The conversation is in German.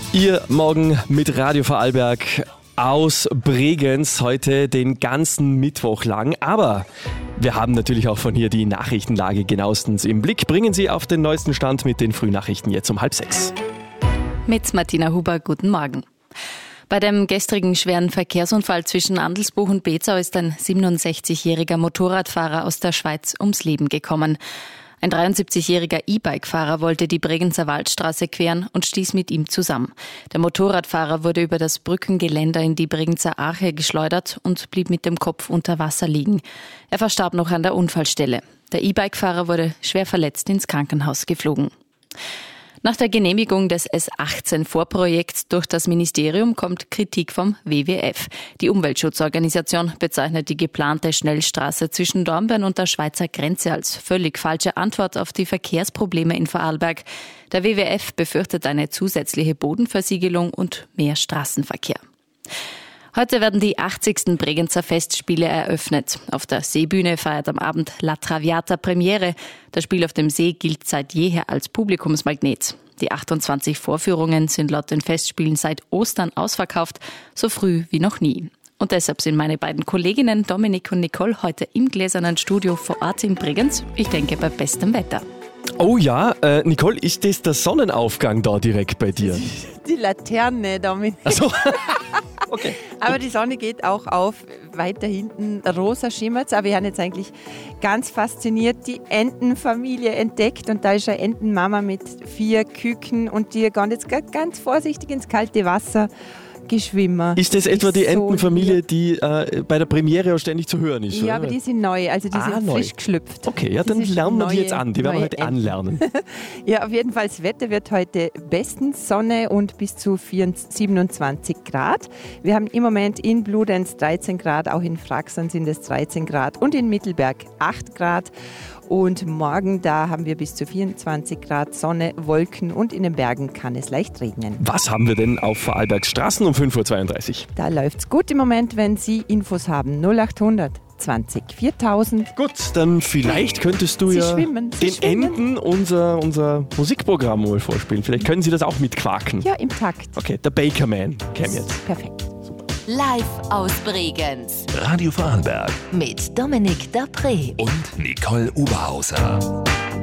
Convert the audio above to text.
Ihr Morgen mit Radio Vorarlberg aus Bregenz, heute den ganzen Mittwoch lang. Aber wir haben natürlich auch von hier die Nachrichtenlage genauestens im Blick. Bringen Sie auf den neuesten Stand mit den Frühnachrichten jetzt um 5:30. Mit Martina Huber, guten Morgen. Bei dem gestrigen schweren Verkehrsunfall zwischen Andelsbuch und Bezau ist ein 67-jähriger Motorradfahrer aus der Schweiz ums Leben gekommen. Ein 73-jähriger E-Bike-Fahrer wollte die Bregenzer Waldstraße queren und stieß mit ihm zusammen. Der Motorradfahrer wurde über das Brückengeländer in die Bregenzer Arche geschleudert und blieb mit dem Kopf unter Wasser liegen. Er verstarb noch an der Unfallstelle. Der E-Bike-Fahrer wurde schwer verletzt ins Krankenhaus geflogen. Nach der Genehmigung des S18-Vorprojekts durch das Ministerium kommt Kritik vom WWF. Die Umweltschutzorganisation bezeichnet die geplante Schnellstraße zwischen Dornbirn und der Schweizer Grenze als völlig falsche Antwort auf die Verkehrsprobleme in Vorarlberg. Der WWF befürchtet eine zusätzliche Bodenversiegelung und mehr Straßenverkehr. Heute werden die 80. Bregenzer Festspiele eröffnet. Auf der Seebühne feiert am Abend La Traviata Premiere. Das Spiel auf dem See gilt seit jeher als Publikumsmagnet. Die 28 Vorführungen sind laut den Festspielen seit Ostern ausverkauft, so früh wie noch nie. Und deshalb sind meine beiden Kolleginnen Dominik und Nicole heute im gläsernen Studio vor Ort in Bregenz. Ich denke bei bestem Wetter. Oh ja, Nicole, ist das der Sonnenaufgang da direkt bei dir? Die Laterne, Dominik. Ach so. Okay. Aber die Sonne geht auch auf. Weiter hinten rosa schimmert's. Aber wir haben jetzt eigentlich ganz fasziniert die Entenfamilie entdeckt. Und da ist eine Entenmama mit 4 Küken und die gehen jetzt ganz vorsichtig ins kalte Wasser geschwimmen. Ist das etwa die Entenfamilie, die bei der Premiere auch ständig zu hören ist? Ja, oder? aber die sind neu, also die sind frisch geschlüpft. Okay, ja, dann lernen wir die jetzt an. Die werden wir heute anlernen. Ja, auf jeden Fall, das Wetter wird heute bestens Sonne und bis zu 27 Grad. Wir haben im Moment in Bludenz 13 Grad, auch in Fraxern sind es 13 Grad und in Mittelberg 8 Grad. Und morgen, da haben wir bis zu 24 Grad Sonne, Wolken und in den Bergen kann es leicht regnen. Was haben wir denn auf Vorarlbergs Straßen um 5:32 Uhr? Da läuft's gut im Moment, wenn Sie Infos haben. 0800 20 4000. Gut, dann vielleicht könntest du Sie ja schwimmen, Sie den schwimmen. Enten unser Musikprogramm mal vorspielen. Vielleicht können sie das auch mitquaken. Ja, im Takt. Okay, der Bakerman käme jetzt. Perfekt. Live aus Bregenz. Radio Vorarlberg Mit Dominik Dapré und Nicole Oberhauser.